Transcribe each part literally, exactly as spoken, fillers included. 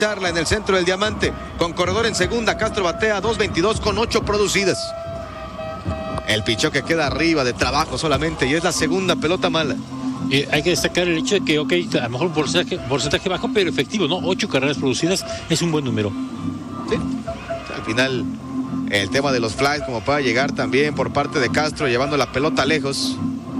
Charla en el centro del diamante, con corredor en segunda. Castro batea dos veintidós con ocho producidas. El picheo que queda arriba de trabajo solamente, y es la segunda pelota mala. Eh, hay que destacar el hecho de que, ok, a lo mejor un porcentaje, porcentaje bajo, pero efectivo, ¿no? Ocho carreras producidas es un buen número. Sí, al final el tema de los flies, como para llegar también por parte de Castro, llevando la pelota lejos.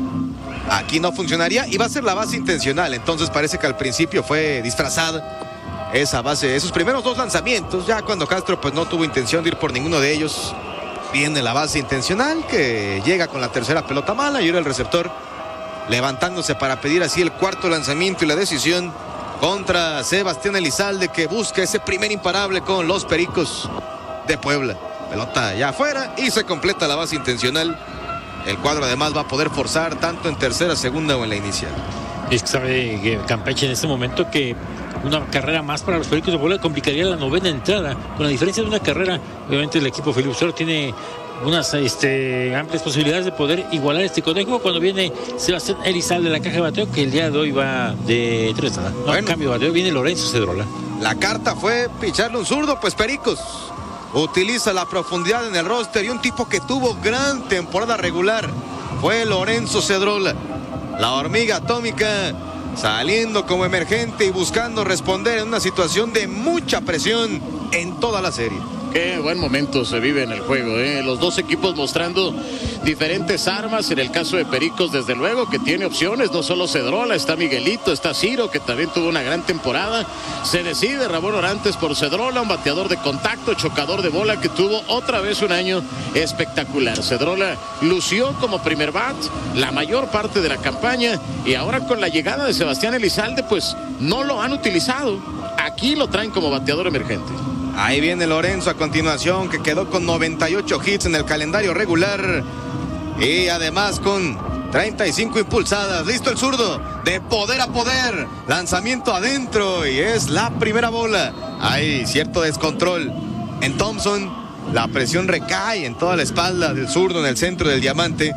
Aquí no funcionaría y va a ser la base intencional, entonces parece que al principio fue disfrazada esa base, esos primeros dos lanzamientos. Ya cuando Castro pues no tuvo intención de ir por ninguno de ellos, viene la base intencional que llega con la tercera pelota mala, y ahora el receptor levantándose para pedir así el cuarto lanzamiento y la decisión contra Sebastián Elizalde, que busca ese primer imparable con los Pericos de Puebla. Pelota ya afuera y se completa la base intencional. El cuadro además va a poder forzar tanto en tercera, segunda o en la inicial. Es que sabe que Campeche en este momento que una carrera más para los Pericos de Puebla complicaría la novena entrada. Con la diferencia de una carrera, obviamente el equipo Felipe Soro tiene unas este, amplias posibilidades de poder igualar este conejo cuando viene Sebastián Elizalde de la caja de bateo, que el día de hoy va de tres nada. No, bueno, en cambio de bateo viene Lorenzo Cedrola. La carta fue picharle un zurdo, pues Pericos utiliza la profundidad en el roster, y un tipo que tuvo gran temporada regular fue Lorenzo Cedrola. La hormiga atómica saliendo como emergente y buscando responder en una situación de mucha presión en toda la serie. Qué buen momento se vive en el juego, ¿eh? Los dos equipos mostrando diferentes armas. En el caso de Pericos, desde luego, que tiene opciones. No solo Cedrola, está Miguelito, está Ciro, que también tuvo una gran temporada. Se decide Ramón Orantes por Cedrola, un bateador de contacto, chocador de bola, que tuvo otra vez un año espectacular. Cedrola lució como primer bat la mayor parte de la campaña, y ahora con la llegada de Sebastián Elizalde, pues no lo han utilizado. Aquí lo traen como bateador emergente. Ahí viene Lorenzo a continuación, que quedó con noventa y ocho hits en el calendario regular y además con treinta y cinco impulsadas. Listo el zurdo, de poder a poder, lanzamiento adentro, y es la primera bola. Hay cierto descontrol en Thompson, la presión recae en toda la espalda del zurdo en el centro del diamante.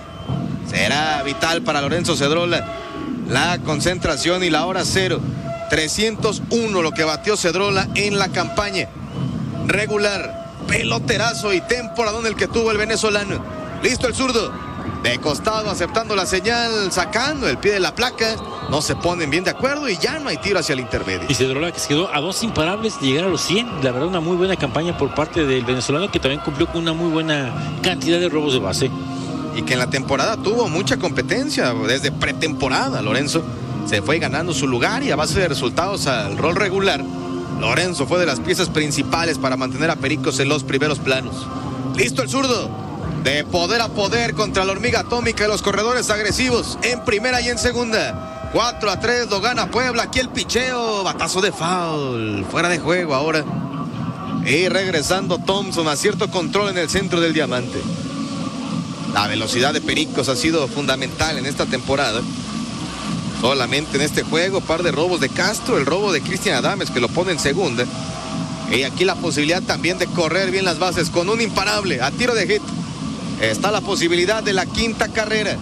Será vital para Lorenzo Cedrola la concentración y la hora cero. trescientos uno lo que batió Cedrola en la campaña regular. Peloterazo y temporadón el que tuvo el venezolano. Listo el zurdo, de costado, aceptando la señal, sacando el pie de la placa. No se ponen bien de acuerdo y ya no hay tiro hacia el intermedio. Y Cedrola, que se quedó a dos imparables de llegar a los cien. La verdad, una muy buena campaña por parte del venezolano, que también cumplió con una muy buena cantidad de robos de base. Y que en la temporada tuvo mucha competencia. Desde pretemporada Lorenzo se fue ganando su lugar, y a base de resultados al rol regular, Lorenzo fue de las piezas principales para mantener a Pericos en los primeros planos. Listo el zurdo, de poder a poder contra la hormiga atómica y los corredores agresivos en primera y en segunda. cuatro a tres lo gana Puebla. Aquí el picheo, batazo de foul, fuera de juego ahora. Y regresando Thompson a cierto control en el centro del diamante. La velocidad de Pericos ha sido fundamental en esta temporada. Solamente en este juego, par de robos de Castro, el robo de Cristian Adames, que lo pone en segunda. Y aquí la posibilidad también de correr bien las bases con un imparable a tiro de hit. Está la posibilidad de la quinta carrera.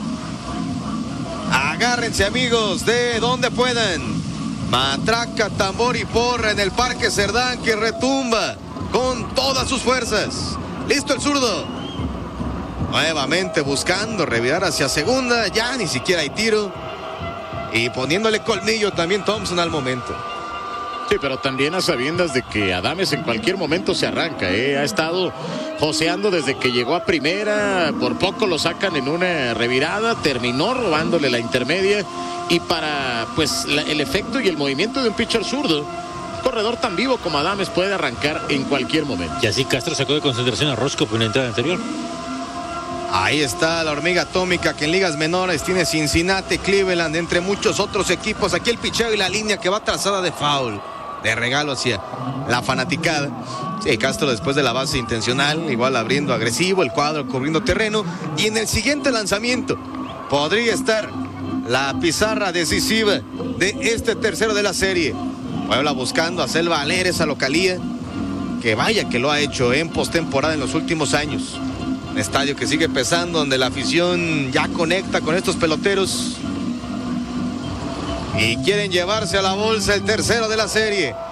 Agárrense, amigos, de donde puedan. Matraca, tambor y porra en el Parque Cerdán, que retumba con todas sus fuerzas. Listo el zurdo. Nuevamente buscando revirar hacia segunda. Ya ni siquiera hay tiro. Y poniéndole colmillo también Thompson al momento. Sí, pero también a sabiendas de que Adames en cualquier momento se arranca, ¿eh? Ha estado joseando desde que llegó a primera. Por poco lo sacan en una revirada. Terminó robándole la intermedia. Y para pues la, el efecto y el movimiento de un pitcher zurdo, un corredor tan vivo como Adames puede arrancar en cualquier momento. Y así Castro sacó de concentración a Roscoe en la entrada anterior. Ahí está la hormiga atómica, que en ligas menores tiene Cincinnati, Cleveland, entre muchos otros equipos. Aquí el picheo y la línea que va trazada de foul, de regalo hacia la fanaticada. Sí, Castro después de la base intencional, igual abriendo agresivo, el cuadro cubriendo terreno. Y en el siguiente lanzamiento podría estar la pizarra decisiva de este tercero de la serie. Puebla buscando hacer valer esa localía, que vaya que lo ha hecho en postemporada en los últimos años. Un estadio que sigue pesando, donde la afición ya conecta con estos peloteros y quieren llevarse a la bolsa el tercero de la serie.